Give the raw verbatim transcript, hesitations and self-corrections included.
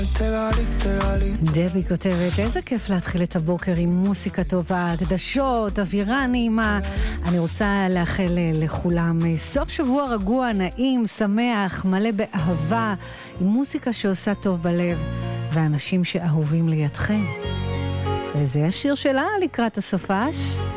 דבי כותבת, איזה כיף להתחיל את הבוקר עם מוסיקה טובה, הקדשות, אווירה נעימה. אני רוצה לאחל לכולם סוף שבוע רגוע, נעים, שמח, מלא באהבה, עם מוסיקה שעושה טוב בלב, ואנשים שאהובים לידכם. וזה השיר שלה לקראת הסופש.